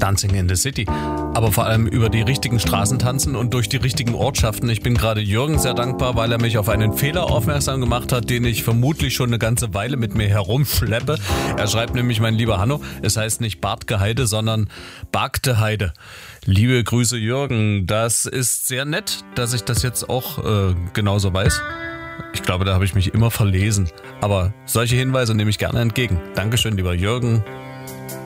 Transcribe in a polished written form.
Dancing in the City. Aber vor allem über die richtigen Straßen tanzen und durch die richtigen Ortschaften. Ich bin gerade Jürgen sehr dankbar, weil er mich auf einen Fehler aufmerksam gemacht hat, den ich vermutlich schon eine ganze Weile mit mir herumschleppe. Er schreibt nämlich, mein lieber Hanno, es heißt nicht Bartgeheide, sondern Bagdeheide. Liebe Grüße, Jürgen. Das ist sehr nett, dass ich das jetzt auch genauso weiß. Ich glaube, da habe ich mich immer verlesen. Aber solche Hinweise nehme ich gerne entgegen. Dankeschön, lieber Jürgen.